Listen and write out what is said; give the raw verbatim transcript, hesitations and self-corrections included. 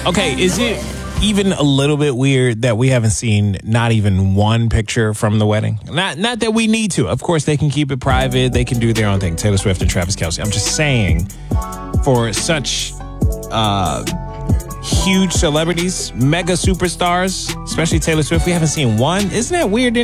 Okay, is it even a little bit weird that we haven't seen not even one picture from the wedding? Not not that we need to. Of course, they can keep it private. They can do their own thing. Taylor Swift and Travis Kelce. I'm just saying, for such uh, huge celebrities, mega superstars, especially Taylor Swift, we haven't seen one. Isn't that weird?